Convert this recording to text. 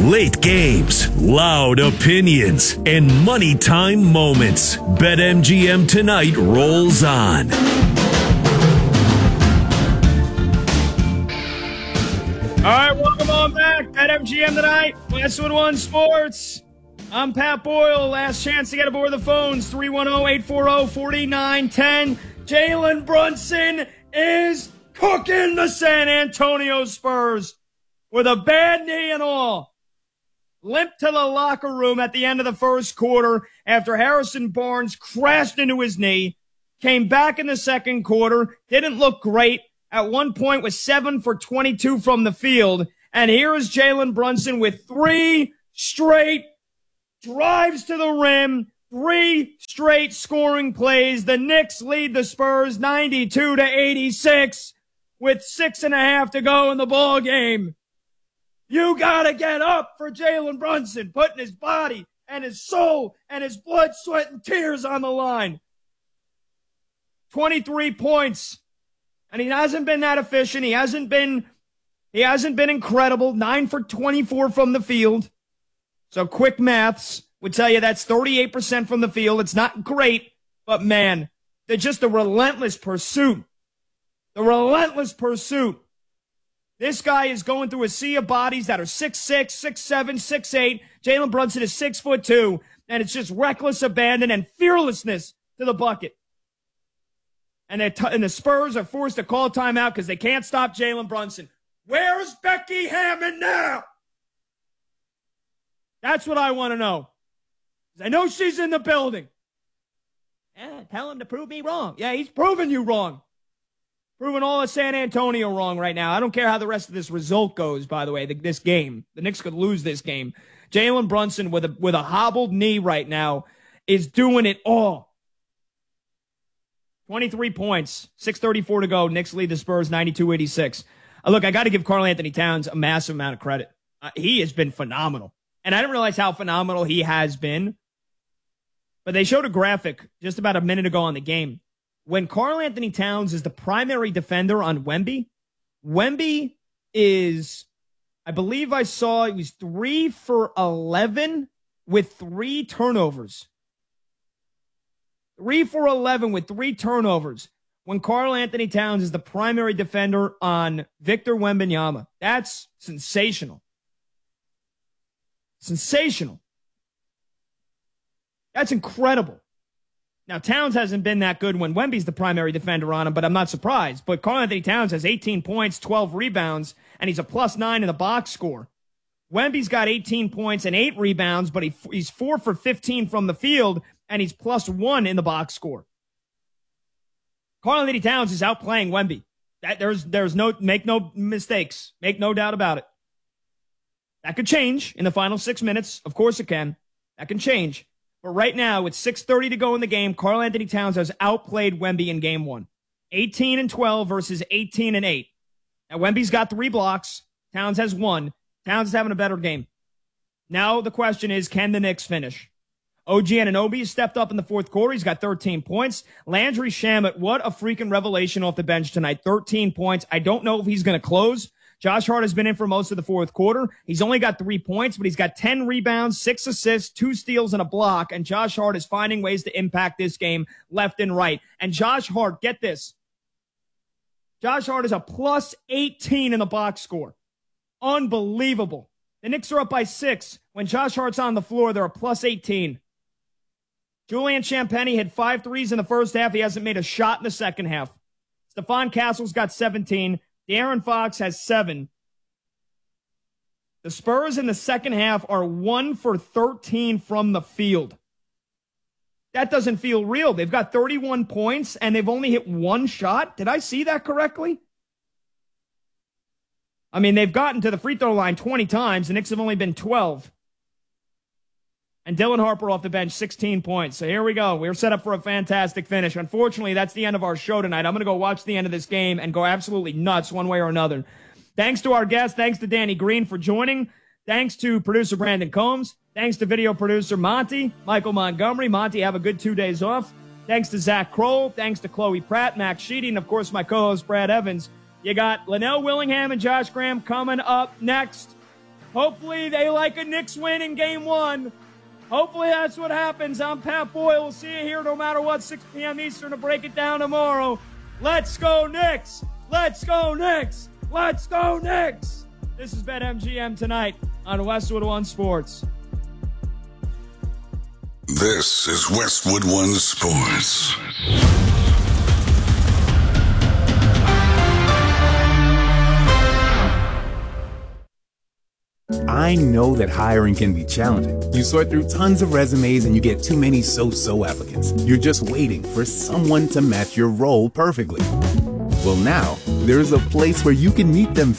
Late games, loud opinions, and money time moments. BetMGM tonight rolls on. All right, welcome on back. BetMGM tonight. Westwood One Sports. I'm Pat Boyle. Last chance to get aboard the phones. 310-840-4910. Jalen Brunson is cooking the San Antonio Spurs with a bad knee and all. Limped to the locker room at the end of the first quarter after Harrison Barnes crashed into his knee. Came back in the second quarter. Didn't look great. At one point was 7 for 22 from the field. And here is Jalen Brunson with 3 straight drives to the rim, 3 straight scoring plays. The Knicks lead the Spurs 92-86 with 6.5 to go in the ball game. You gotta get up for Jalen Brunson, putting his body and his soul and his blood, sweat, and tears on the line. 23 points. And he hasn't been that efficient. He hasn't been incredible. 9 for 24 from the field. So quick maths would tell you that's 38% from the field. It's not great, but man, they're just a relentless pursuit. The relentless pursuit. This guy is going through a sea of bodies that are 6'6", 6'7", 6'8". Jalen Brunson is 6'2", and it's just reckless abandon and fearlessness to the bucket. And the Spurs are forced to call timeout because they can't stop Jalen Brunson. Where's Becky Hammon now? That's what I want to know. I know she's in the building. Yeah, tell him to prove me wrong. Yeah, he's proving you wrong. Proving all of San Antonio wrong right now. I don't care how the rest of this result goes, by the way, this game. The Knicks could lose this game. Jalen Brunson with a hobbled knee right now is doing it all. 23 points, 6:34 to go. Knicks lead the Spurs 92-86. Look, I got to give Karl-Anthony Towns a massive amount of credit. He has been phenomenal. And I didn't realize how phenomenal he has been. But they showed a graphic just about a minute ago on the game. When Karl-Anthony Towns is the primary defender on Wemby, Wemby is, I believe I saw, he was 3 for 11 with 3 turnovers. 3 for 11 with 3 turnovers when Karl-Anthony Towns is the primary defender on Victor Wembanyama. That's sensational. Sensational. That's incredible. Now, Towns hasn't been that good when Wemby's the primary defender on him, but I'm not surprised. But Karl-Anthony Towns has 18 points, 12 rebounds, and he's a +9 in the box score. Wemby's got 18 points and 8 rebounds, but he's 4 for 15 from the field, and he's +1 in the box score. Karl-Anthony Towns is outplaying Wemby. Make no mistakes. Make no doubt about it. That could change in the final 6 minutes. Of course it can. That can change. But right now, with 6:30 to go in the game, Karl-Anthony Towns has outplayed Wemby in game 1. 18-12 versus 18-8. Now, Wemby's got 3 blocks. Towns has 1. Towns is having a better game. Now the question is, can the Knicks finish? OG Anunoby has stepped up in the fourth quarter. He's got 13 points. Landry Shamet, what a freaking revelation off the bench tonight. 13 points. I don't know if he's going to close. Josh Hart has been in for most of the fourth quarter. He's only got 3 points, but he's got 10 rebounds, 6 assists, 2 steals, and a block. And Josh Hart is finding ways to impact this game left and right. And Josh Hart, get this. Josh Hart is a +18 in the box score. Unbelievable. The Knicks are up by 6. When Josh Hart's on the floor, they're a +18. Julian Champagnie had 5 threes in the first half. He hasn't made a shot in the second half. Stephon Castle's got 17. De'Aaron Fox has 7. The Spurs in the second half are 1 for 13 from the field. That doesn't feel real. They've got 31 points, and they've only hit 1 shot. Did I see that correctly? I mean, they've gotten to the free throw line 20 times. The Knicks have only been 12. And Dylan Harper off the bench, 16 points. So here we go. We're set up for a fantastic finish. Unfortunately, that's the end of our show tonight. I'm going to go watch the end of this game and go absolutely nuts one way or another. Thanks to our guests. Thanks to Danny Green for joining. Thanks to producer Brandon Combs. Thanks to video producer Monty, Michael Montgomery. Monty, have a good 2 days off. Thanks to Zach Kroll. Thanks to Chloe Pratt, Max Sheedy, and, of course, my co-host Brad Evans. You got Linnell Willingham and Josh Graham coming up next. Hopefully they like a Knicks win in game 1. Hopefully that's what happens. I'm Pat Boyle. We'll see you here no matter what, 6 p.m. Eastern to break it down tomorrow. Let's go Knicks! Let's go Knicks! Let's go Knicks! This is BetMGM tonight on Westwood One Sports. This is Westwood One Sports. I know that hiring can be challenging. You sort through tons of resumes and you get too many so-so applicants. You're just waiting for someone to match your role perfectly. Well, now, there's a place where you can meet them